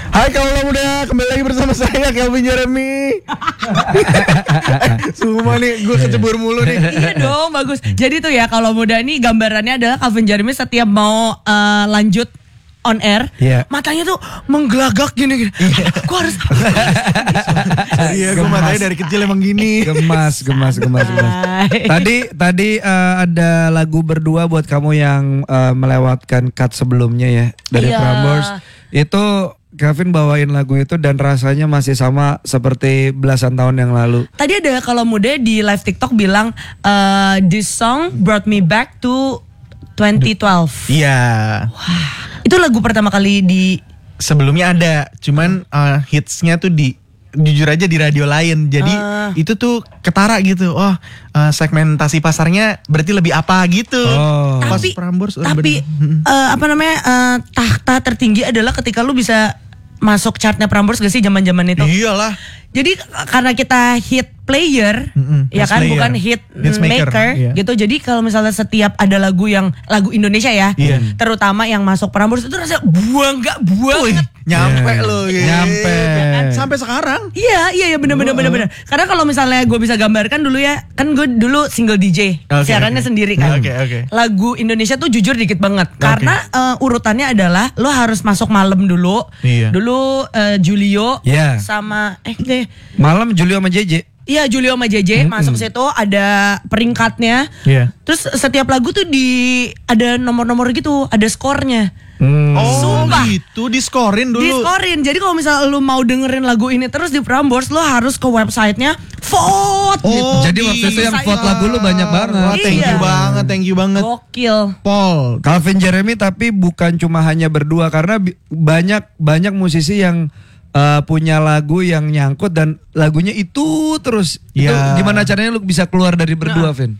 Hai kaulah muda, kembali lagi bersama saya Calvin Jeremy. Semua nih gue kecebur mulu nih. Iya dong, bagus. Jadi tuh ya kalau muda nih gambarannya adalah Calvin Jeremy setiap mau lanjut on air, matanya tuh menggelagak gini. Gue harus. Iya, gue matanya dari kecil emang gini. Gemas. Tadi ada lagu berdua buat kamu yang melewatkan cut sebelumnya ya dari Prambors. Itu Calvin bawain lagu itu dan rasanya masih sama seperti belasan tahun yang lalu. Tadi ada kalau muda di live TikTok bilang this song brought me back to 2012. Iya. Wah, itu lagu pertama kali di. Sebelumnya ada, cuman hitsnya tuh jujur aja di radio lain. Jadi itu tuh ketara gitu. Oh, segmentasi pasarnya berarti lebih apa gitu. Pas Prambors tapi tahta tertinggi adalah ketika lu bisa masuk chartnya Prambors gak sih zaman-zaman itu? Iyalah. Jadi karena kita hit player, ya kan, bukan hit maker gitu. Jadi kalau misalnya setiap ada lagu Indonesia ya, terutama yang masuk Prambors itu rasanya banget. Nyampe loh, nyampe. Sampai sekarang. Iya bener. Karena kalau misalnya gue bisa gambarkan dulu ya, kan gue dulu single DJ, siarannya sendiri kan. Lagu Indonesia tuh jujur dikit banget, karena urutannya adalah lo harus masuk malam dulu. Dulu Julio sama malam Julio sama JJ. Iya, Julio sama JJ masuk situ ada peringkatnya. Terus setiap lagu tuh ada nomor-nomor gitu, ada skornya. Sumpah. Gitu diskorin dulu. Diskorin. Jadi kalau misalnya lu mau dengerin lagu ini terus di Prambors, lu harus ke websitenya vote. Jadi waktu itu yang vote lagu lu banyak banget. Thank you banget. Gokil. Paul, Calvin Jeremy, tapi bukan cuma hanya berdua, karena banyak musisi yang punya lagu yang nyangkut dan lagunya itu terus. Itu gimana caranya lu bisa keluar dari berdua, Vin?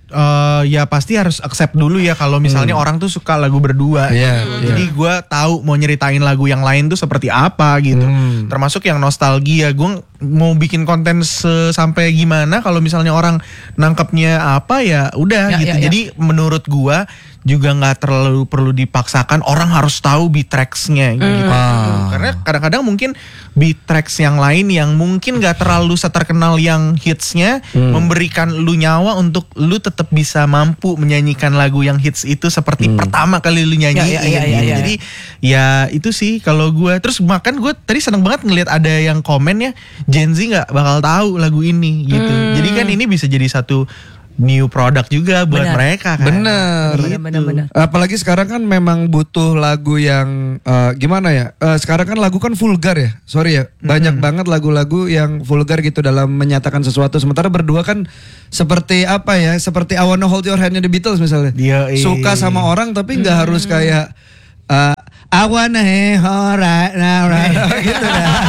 Ya pasti harus accept dulu ya kalau misalnya orang tuh suka lagu berdua gitu. Jadi gue tahu mau nyeritain lagu yang lain tuh seperti apa gitu. Termasuk yang nostalgia. Gue mau bikin konten sampai gimana kalau misalnya orang nangkepnya apa ya udah gitu. Jadi menurut gue juga nggak terlalu perlu dipaksakan orang harus tahu beat tracks-nya gitu. Karena kadang-kadang mungkin beat tracks yang lain yang mungkin nggak terlalu seterkenal yang hitsnya memberikan lu nyawa untuk lu tetap bisa mampu menyanyikan lagu yang hits itu seperti pertama kali lu nyanyiin. Jadi ya itu sih kalau gue. Terus makan gue tadi seneng banget ngelihat ada yang komen ya, Gen Z nggak bakal tahu lagu ini gitu. Jadi kan ini bisa jadi satu new product juga buat mereka kan. Bener. Apalagi sekarang kan memang butuh lagu yang gimana ya? Sekarang kan lagu kan vulgar ya. Sorry ya. Banyak banget lagu-lagu yang vulgar gitu dalam menyatakan sesuatu. Sementara berdua kan seperti apa ya? Seperti I Wanna Hold Your Hand-nya The Beatles misalnya. Suka sama orang tapi nggak harus kayak I wanna hold right now, gitu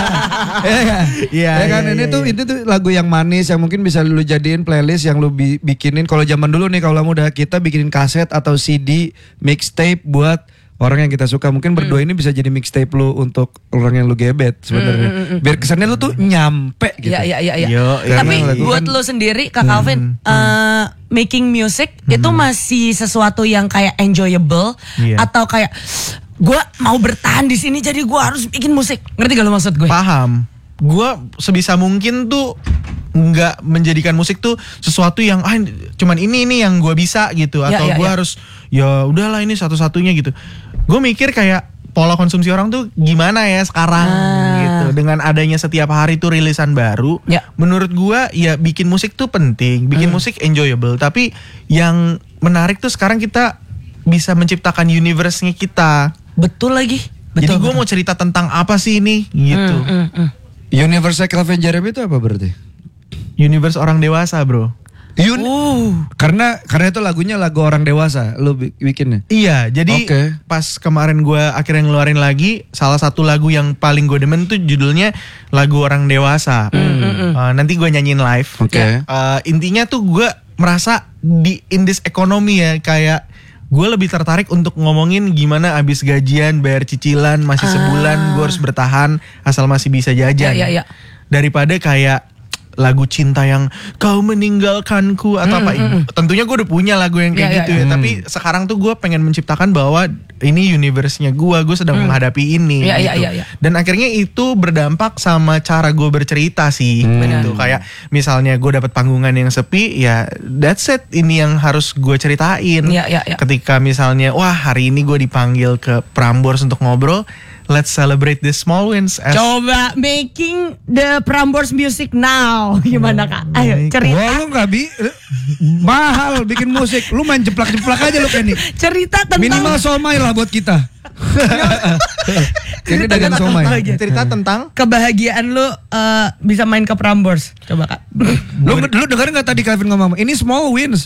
kan. Ini tuh lagu yang manis yang mungkin bisa lu jadiin playlist yang lu bikinin. Kalau zaman dulu nih, kalau udah kita bikinin kaset atau CD mixtape buat orang yang kita suka. Mungkin berdua ini bisa jadi mixtape lu untuk orang yang lu gebet sebenarnya. Biar kesannya lu tuh nyampe gitu. Iya. Tapi buat lu sendiri Kak Calvin, making music itu masih sesuatu yang kayak enjoyable atau kayak gue mau bertahan di sini jadi gue harus bikin musik. Ngerti gak lo maksud gue? Paham. Gue sebisa mungkin tuh nggak menjadikan musik tuh sesuatu yang cuman ini yang gue bisa gitu atau gue harus ya udahlah ini satu-satunya gitu. Gue mikir kayak pola konsumsi orang tuh gimana ya sekarang gitu. Dengan adanya setiap hari tuh rilisan baru. Menurut gue ya bikin musik tuh penting, bikin musik enjoyable. Tapi yang menarik tuh sekarang kita bisa menciptakan universe-nya kita. Betul lagi. Jadi gue mau cerita tentang apa sih ini gitu. Universe Calvin Jeremy itu apa berarti? Universe orang dewasa, bro. Karena itu lagunya lagu orang dewasa lu bikinnya. Iya, jadi pas kemarin gue akhirnya ngeluarin lagi salah satu lagu yang paling gue demen tuh judulnya lagu orang dewasa. Nanti gue nyanyiin live. Intinya tuh gue merasa in this economy ya, kayak gue lebih tertarik untuk ngomongin gimana abis gajian bayar cicilan masih sebulan gue harus bertahan asal masih bisa jajan. Daripada kayak lagu cinta yang kau meninggalkanku atau apa. Tentunya gue udah punya lagu yang kayak gitu ya. Tapi sekarang tuh gue pengen menciptakan bahwa ini universe-nya gue sedang menghadapi ini. Gitu. Dan akhirnya itu berdampak sama cara gue bercerita sih. Gitu. Kayak misalnya gue dapet panggungan yang sepi, ya that's it. Ini yang harus gue ceritain. Ketika misalnya, wah hari ini gue dipanggil ke Prambors untuk ngobrol, let's celebrate the small wins. Coba making the Prambors music now. Gimana Kak? Ayo cerita. Wah lu gak mahal bikin musik. Lu main jeplak-jeplak aja lu Kenny. Cerita tentang minimal somai lah buat kita. Ini dagang somai. Cerita tentang kebahagiaan lu bisa main ke Prambors. Coba Kak. Lu dengerin gak tadi Kevin ngomong? Ini small wins.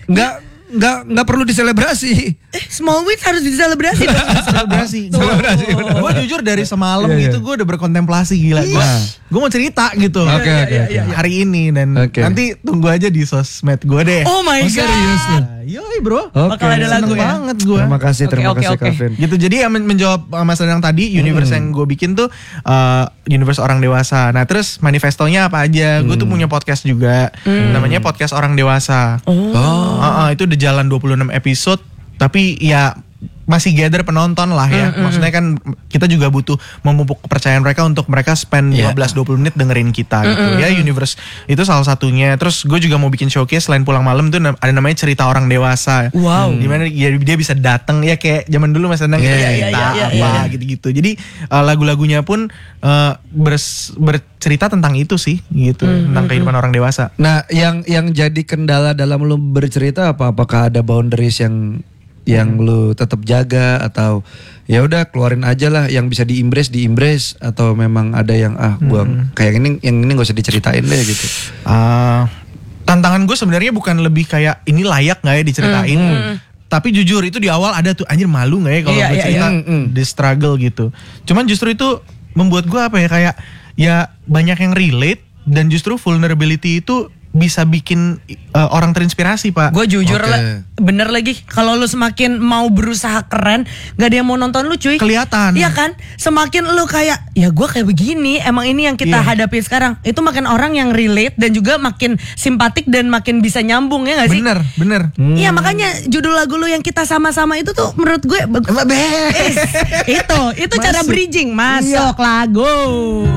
Nggak perlu diselebrasi. Small wins harus diselebrasi. Selebrasi. Gue jujur dari semalam gitu gue udah berkontemplasi gila. Gue mau cerita gitu. Hari ini dan nanti tunggu aja di sosmed gue deh. Oh my god. Serius lu? Yoi bro. Bakal ada lagu ya. Banget gue. Terima kasih Kevin. Gitu jadi menjawab Mas Danang tadi universe yang gue bikin tuh universe orang dewasa. Nah terus manifestonya apa aja? Gue tuh punya podcast juga. Namanya podcast orang dewasa. Itu udah jalan 26 episode. Tapi ya masih gather penonton lah ya. Maksudnya kan kita juga butuh memupuk kepercayaan mereka untuk mereka spend 15-20 menit dengerin kita gitu. Ya universe itu salah satunya. Terus gue juga mau bikin showcase selain pulang malam tuh ada namanya cerita orang dewasa. Wow. Dimana ya, dia bisa datang ya kayak zaman dulu Mas Danang gitu-gitu. Jadi lagu-lagunya pun bercerita tentang itu sih gitu. Tentang kehidupan orang dewasa. Nah yang jadi kendala dalam lu bercerita apa? Apakah ada boundaries yang lu tetap jaga atau ya udah keluarin aja lah yang bisa diimpress atau memang ada yang gua kayak yang ini gak usah diceritain deh gitu. Tantangan gue sebenarnya bukan lebih kayak ini layak nggak ya diceritain. Tapi jujur itu di awal ada tuh anjir malu nggak ya kalau gue cerita the struggle gitu. Cuman justru itu membuat gue apa ya kayak ya banyak yang relate dan justru vulnerability itu bisa bikin orang terinspirasi Pak. Gue jujur bener lagi kalau lu semakin mau berusaha keren gak ada yang mau nonton lu cuy. Kelihatan. Iya kan. Semakin lu kayak ya gue kayak begini. Emang ini yang kita hadapi sekarang. Itu makin orang yang relate dan juga makin simpatik dan makin bisa nyambung ya gak sih? Bener. Iya makanya judul lagu lu yang kita sama-sama itu tuh menurut gue itu cara bridging masuk lagu.